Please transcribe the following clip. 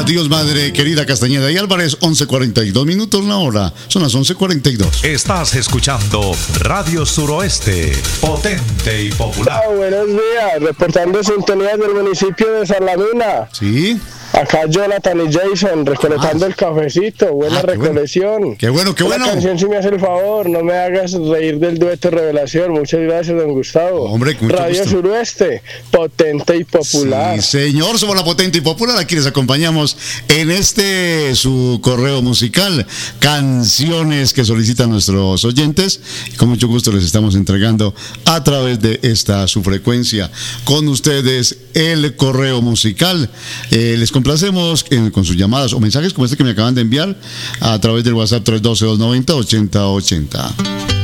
Adiós, madre querida Castañeda y Álvarez, 11:42 minutos la hora. Son las 11:42. Estás escuchando Radio Suroeste, potente y popular. Buenos días, reportando sintonías del municipio de Salamina. Sí. Acá Jonathan y Jason recolectando el cafecito. Buena recolección. Qué bueno, qué bueno. La canción, si me hace el favor, no me hagas reír del dueto Revelación. Muchas gracias, don Gustavo. Hombre, con mucho Radio gusto. Suroeste, potente y popular. Sí, señor, somos la potente y popular. Aquí les acompañamos en su correo musical, canciones que solicitan nuestros oyentes. Y con mucho gusto les estamos entregando a través de su frecuencia. Con ustedes el correo musical. Les complacemos con sus llamadas o mensajes como este que me acaban de enviar a través del WhatsApp 312-290-8080.